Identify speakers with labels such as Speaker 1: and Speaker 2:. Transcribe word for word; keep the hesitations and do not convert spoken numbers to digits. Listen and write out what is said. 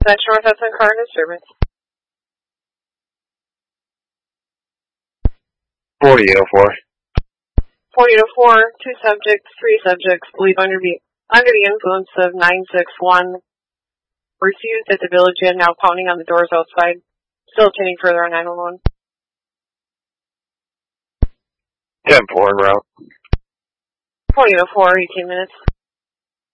Speaker 1: Metro North Hudson car disturbance.
Speaker 2: forty oh four.
Speaker 1: forty oh four, two subjects, three subjects, believe under the, under the influence of nine six one. Refused at the Village Inn, now pounding on the doors outside. Still attending further on nine one one.
Speaker 2: ten four en route.
Speaker 1: forty oh four, eighteen minutes.